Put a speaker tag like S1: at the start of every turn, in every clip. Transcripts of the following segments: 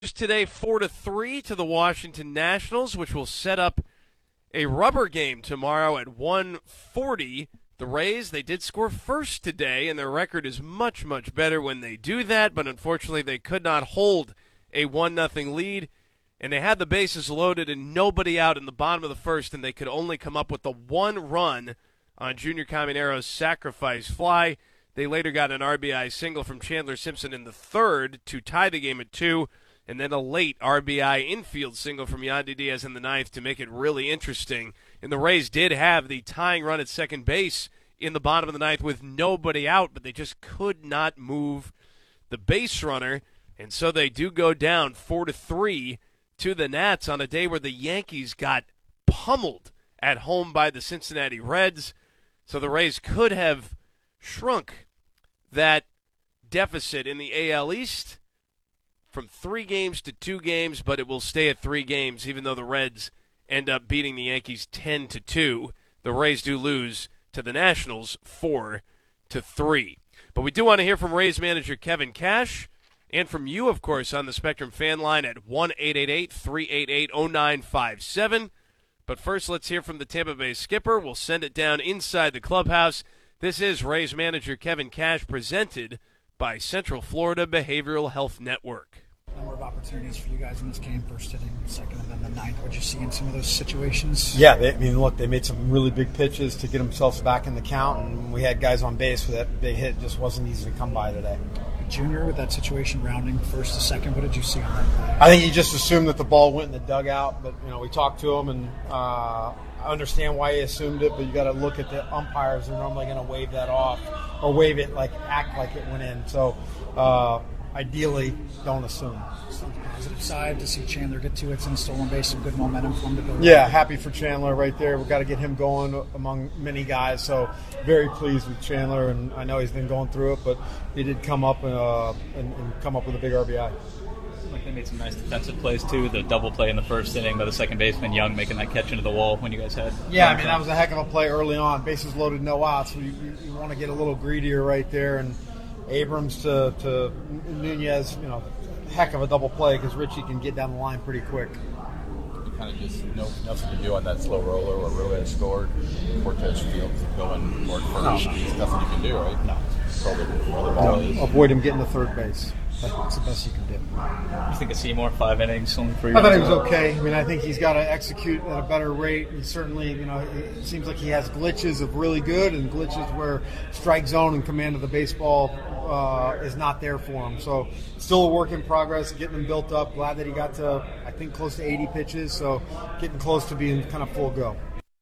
S1: Today 4-3 to the Washington Nationals, which will set up a rubber game tomorrow at 1:40. The Rays, they did score first today, and their record is much, much better when they do that, but unfortunately they could not hold a 1-0 lead, and they had the bases loaded and nobody out in the bottom of the first, and they could only come up with the one run on Junior Caminero's sacrifice fly. They later got an RBI single from Chandler Simpson in the third to tie the game at 2. And then a late RBI infield single from Yandy Diaz in the ninth to make it really interesting. And the Rays did have the tying run at second base in the bottom of the ninth with nobody out, but they just could not move the base runner. And so they do go down 4-3 to the Nats on a day where the Yankees got pummeled at home by the Cincinnati Reds. So the Rays could have shrunk that deficit in the AL East from 3 games to 2 games, but it will stay at 3 games, even though the Reds end up beating the Yankees 10-2. The Rays do lose to the Nationals 4-3. But we do want to hear from Rays manager Kevin Cash, and from you, of course, on the Spectrum fan line at 1-888-388-0957. But first, let's hear from the Tampa Bay skipper. We'll send it down inside the clubhouse. This is Rays manager Kevin Cash, presented by Central Florida Behavioral Health Network.
S2: Number of opportunities for you guys in this game, first inning, second, and then the ninth. What did you see in some of those situations?
S3: Yeah, they made some really big pitches to get themselves back in the count, and we had guys on base for that big hit. Just wasn't easy to come by today.
S2: Junior, with that situation rounding first to second, what did you see on that play?
S3: I think he just assumed that the ball went in the dugout, but we talked to him, and I understand why he assumed it, but you got to look at the umpires. They're normally going to wave that off or wave it, act like it went in. So ideally, don't assume.
S2: So on the positive side, to see Chandler get 2 hits and a stolen base, some good momentum for him to go.
S3: Yeah, happy for Chandler right there. We've got to get him going among many guys. So very pleased with Chandler, and I know he's been going through it, but he did come up and come up with a big RBI.
S4: Like they made some nice defensive plays too. The double play in the first inning by the second baseman Young making that catch into the wall when you guys had.
S3: Yeah, that was a heck of a play early on. Bases loaded, no outs. You want to get a little greedier right there, and Abrams to Nunez, heck of a double play because Richie can get down the line pretty quick.
S5: You kind of just nothing to do on that slow roller or really had scored. Cortez Fields going for first. There's nothing you can do, right?
S3: No.
S5: Probably where the ball is.
S3: Avoid him getting to third base. That's the best you can do.
S4: You think of Seymour, 5 innings, only 3
S3: I thought he
S4: runs?
S3: was okay. I think he's got to execute at a better rate. He certainly, it seems like he has glitches of really good and glitches where strike zone and command of the baseball is not there for him. So still a work in progress, getting him built up. Glad that he got to, I think, close to 80 pitches. So getting close to being kind of full go.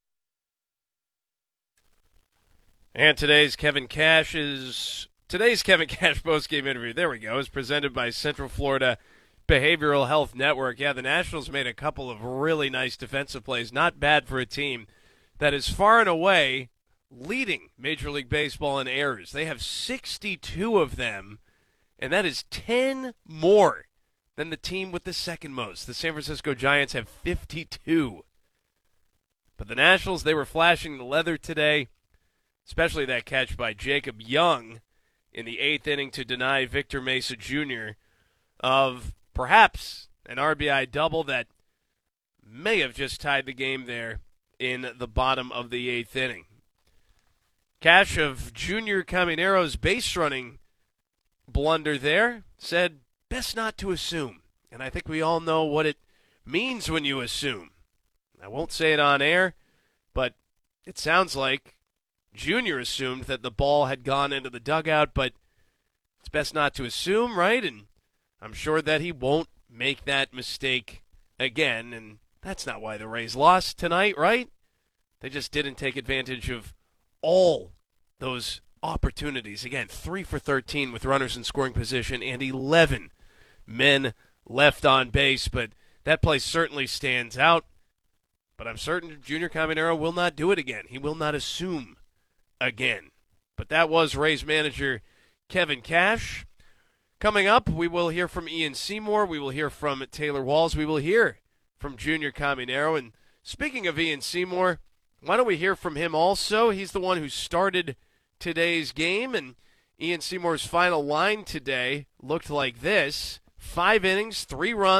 S1: And today's Kevin Cash post-game interview, there we go, is presented by Central Florida Behavioral Health Network. Yeah, the Nationals made a couple of really nice defensive plays. Not bad for a team that is far and away leading Major League Baseball in errors. They have 62 of them, and that is 10 more than the team with the second most. The San Francisco Giants have 52. But the Nationals, they were flashing the leather today, especially that catch by Jacob Young in the 8th inning to deny Victor Mesa Jr. of perhaps an RBI double that may have just tied the game there in the bottom of the 8th inning. Cash of Junior Caminero's base running blunder there said best not to assume. And I think we all know what it means when you assume. I won't say it on air, but it sounds like Junior assumed that the ball had gone into the dugout, but it's best not to assume, right? And I'm sure that he won't make that mistake again, and that's not why the Rays lost tonight, right? They just didn't take advantage of all those opportunities. Again, 3 for 13 with runners in scoring position and 11 men left on base, but that play certainly stands out. But I'm certain Junior Caminero will not do it again. He will not assume again. But that was Rays manager Kevin Cash. Coming up, we will hear from Ian Seymour. We will hear from Taylor Walls. We will hear from Junior Caminero. And speaking of Ian Seymour, why don't we hear from him also? He's the one who started today's game, and Ian Seymour's final line today looked like this. 5 innings, 3 runs.